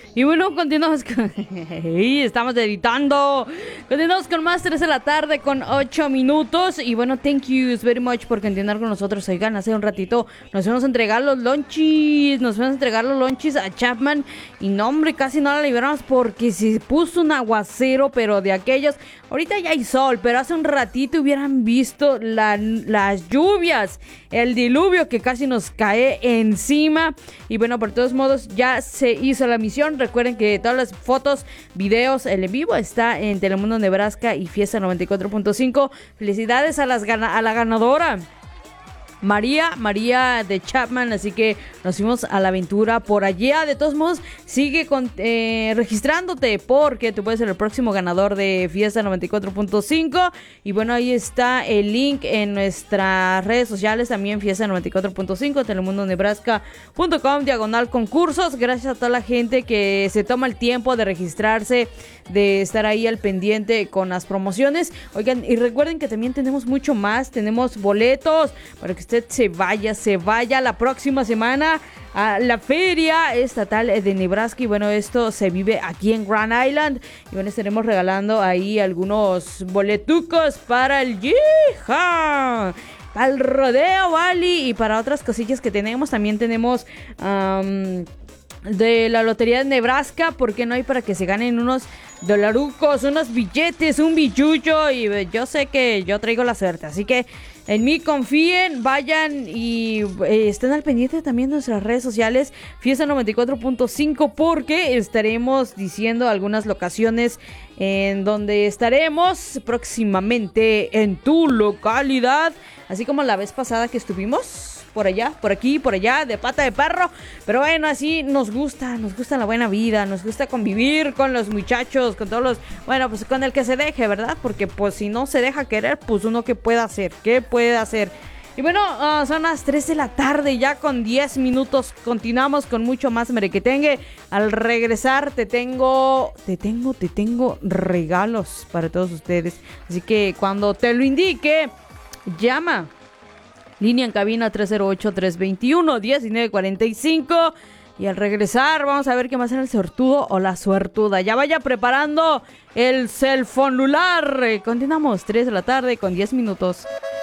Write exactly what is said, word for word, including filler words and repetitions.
Y bueno, continuamos con... Estamos editando. Continuamos con más tres de la tarde con ocho minutos. Y bueno, thank you very much por continuar con nosotros. Oigan, hace un ratito nos fuimos a entregar los lonchis. Nos fuimos a entregar los lonchis a Chapman. Y no, hombre, casi no la liberamos porque se puso un aguacero, pero de aquellos... Ahorita ya hay sol, pero hace un ratito hubieran visto la, las lluvias, el diluvio que casi nos cae encima. Y bueno, por todos modos, ya se hizo la misión. Recuerden que todas las fotos, videos, el en vivo está en Telemundo Nebraska y Fiesta noventa y cuatro punto cinco. Felicidades a, las, a la ganadora. María, María de Chapman, así que nos fuimos a la aventura por allá. De todos modos, sigue con, eh, registrándote porque tú puedes ser el próximo ganador de Fiesta noventa y cuatro punto cinco. Y bueno, ahí está el link en nuestras redes sociales, también Fiesta noventa y cuatro punto cinco, telemundo nebraska punto com, diagonal concursos. Gracias a toda la gente que se toma el tiempo de registrarse, de estar ahí al pendiente con las promociones. Oigan, y recuerden que también tenemos mucho más, tenemos boletos para que usted se vaya, se vaya la próxima semana a la Feria Estatal de Nebraska. Y bueno, esto se vive aquí en Grand Island. Y bueno, estaremos regalando ahí algunos boletucos para el Yeehaw, para el Rodeo Valley y para otras cosillas que tenemos. También tenemos... Um, de la Lotería de Nebraska, porque no hay para que se ganen unos dolarucos, unos billetes, un billuyo, y yo sé que yo traigo la suerte, así que en mí confíen, vayan y eh, estén al pendiente también de nuestras redes sociales, Fiesta noventa y cuatro punto cinco, porque estaremos diciendo algunas locaciones en donde estaremos próximamente en tu localidad, así como la vez pasada que estuvimos por allá, por aquí, por allá, de pata de perro. Pero bueno, así nos gusta, nos gusta la buena vida, nos gusta convivir con los muchachos, con todos los, bueno, pues con el que se deje, ¿verdad? Porque pues si no se deja querer, pues uno qué puede hacer, qué puede hacer. Y bueno, uh, son las tres de la tarde, ya con diez minutos, continuamos con mucho más merequetengue. Al regresar te tengo, te tengo, te tengo regalos para todos ustedes. Así que cuando te lo indique, llama. Línea en cabina tres cero ocho, tres dos uno, uno nueve cuatro cinco. Y al regresar vamos a ver qué más era el suertudo o la suertuda. Ya vaya preparando el cellphone lular. Continuamos, tres de la tarde con diez minutos.